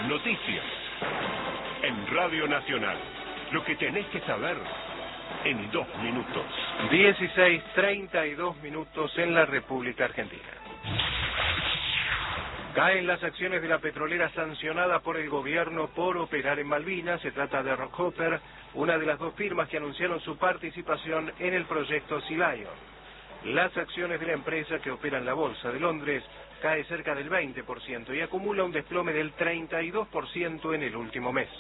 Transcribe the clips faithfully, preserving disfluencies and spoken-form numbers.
Noticias. En Radio Nacional. Lo que tenés que saber en dos minutos. dieciséis treinta y dos minutos en la República Argentina. Caen las acciones de la petrolera sancionada por el gobierno por operar en Malvinas. Se trata de Rockhopper, una de las dos firmas que anunciaron su participación en el proyecto Sea Lion. Las acciones de la empresa, que opera en la Bolsa de Londres, cae cerca del veinte por ciento y acumula un desplome del treinta y dos por ciento en el último mes.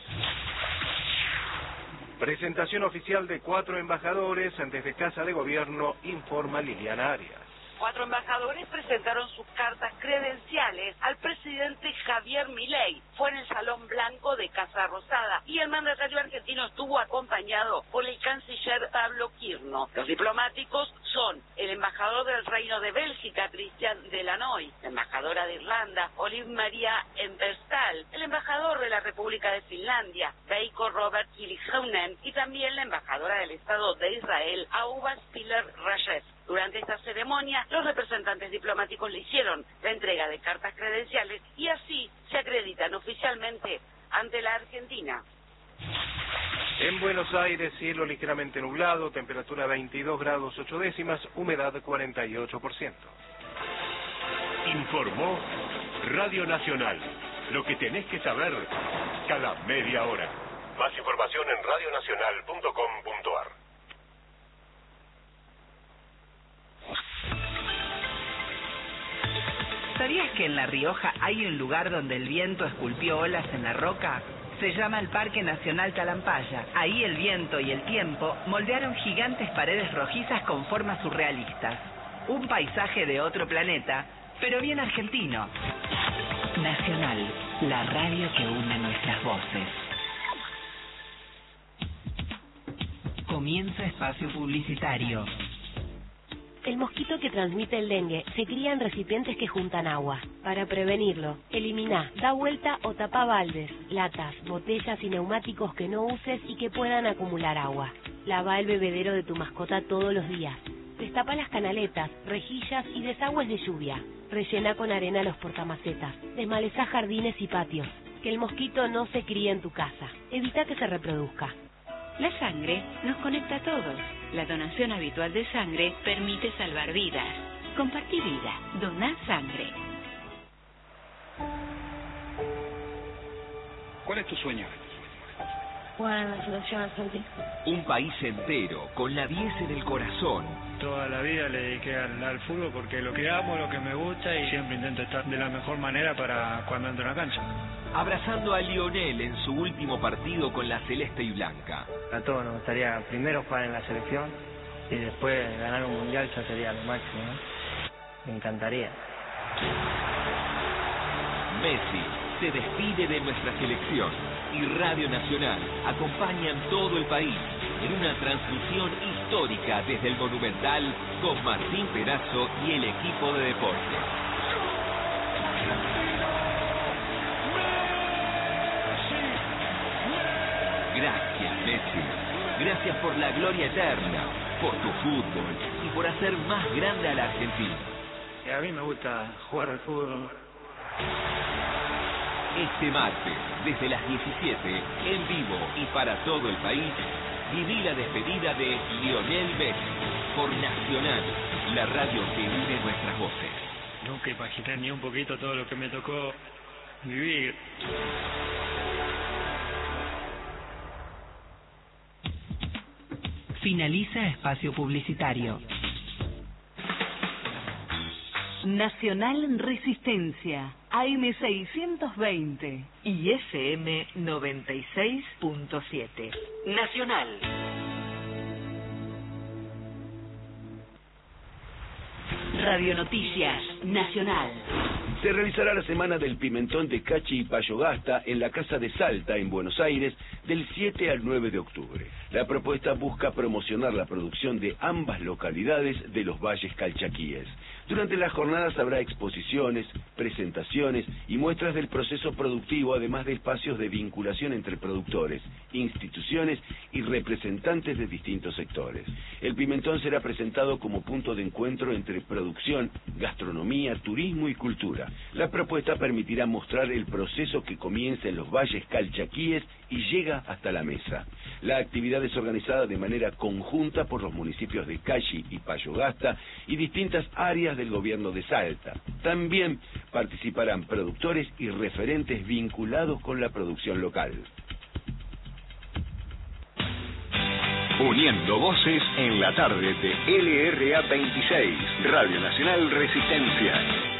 Presentación oficial de cuatro embajadores desde Casa de Gobierno, informa Liliana Arias. Cuatro embajadores presentaron sus cartas credenciales al presidente Javier Milei. Fue en el Salón Blanco de Casa Rosada y el mandatario argentino estuvo acompañado por el canciller Pablo Quirno. Los diplomáticos son el embajador del Reino de Bélgica, Christian Delanoy, la embajadora de Irlanda, Olive Maria Emberstal, el embajador de la República de Finlandia, Veikko Robert Kiliheunen, y también la embajadora del Estado de Israel, Ahuva Spiller Rajev. Durante esta ceremonia, los representantes diplomáticos le hicieron la entrega de cartas credenciales y así se acreditan oficialmente ante la Argentina. En Buenos Aires, cielo ligeramente nublado, temperatura veintidós grados ocho décimas, humedad cuarenta y ocho por ciento. Informó Radio Nacional. Lo que tenés que saber cada media hora. Más información en radio nacional punto com punto a r. ¿Sabías que en La Rioja hay un lugar donde el viento esculpió olas en la roca? Se llama el Parque Nacional Talampaya. Ahí el viento y el tiempo moldearon gigantes paredes rojizas con formas surrealistas. Un paisaje de otro planeta, pero bien argentino. Nacional, la radio que une nuestras voces. Comienza espacio publicitario. El mosquito que transmite el dengue se cría en recipientes que juntan agua. Para prevenirlo, elimina, da vuelta o tapa baldes, latas, botellas y neumáticos que no uses y que puedan acumular agua. Lava el bebedero de tu mascota todos los días. Destapa las canaletas, rejillas y desagües de lluvia. Rellena con arena los portamacetas. Desmaleza jardines y patios. Que el mosquito no se críe en tu casa. Evita que se reproduzca. La sangre nos conecta a todos. La donación habitual de sangre permite salvar vidas. Compartí vida. Doná sangre. ¿Cuál es tu sueño? Jugar en la selección argentina. Un país entero, con la diez en el corazón. Toda la vida le dediqué al, al fútbol porque lo que amo, lo que me gusta, y siempre intento estar de la mejor manera para cuando entro a la cancha. Abrazando a Lionel en su último partido con la celeste y blanca. A todos nos gustaría primero jugar en la selección y después ganar un mundial, ya sería lo máximo, ¿no? Me encantaría. Messi se despide de nuestra selección y Radio Nacional acompaña en todo el país en una transmisión histórica desde el Monumental con Martín Perazo y el equipo de deportes. Gracias, Messi. Gracias por la gloria eterna, por tu fútbol y por hacer más grande a la Argentina. A mí me gusta jugar al fútbol. Este martes, desde las diecisiete, en vivo y para todo el país, viví la despedida de Lionel Messi por Nacional, la radio que une nuestras voces. Nunca imaginé ni un poquito todo lo que me tocó vivir. Finaliza espacio publicitario. Nacional Resistencia, A M seiscientos veinte y F M noventa y seis punto siete. Nacional. Radio Noticias Nacional. Se realizará la Semana del Pimentón de Cachi y Payogasta en la Casa de Salta, en Buenos Aires, del siete al nueve de octubre. La propuesta busca promocionar la producción de ambas localidades de los valles calchaquíes. Durante las jornadas habrá exposiciones, presentaciones y muestras del proceso productivo, además de espacios de vinculación entre productores, instituciones y representantes de distintos sectores. El pimentón será presentado como punto de encuentro entre producción, gastronomía, turismo y cultura. La propuesta permitirá mostrar el proceso que comienza en los valles calchaquíes y llega hasta la mesa. La actividad es organizada de manera conjunta por los municipios de Cachi y Payogasta y distintas áreas del gobierno de Salta. También participarán productores y referentes vinculados con la producción local. Uniendo voces en la tarde de L R A veintiséis, Radio Nacional Resistencia.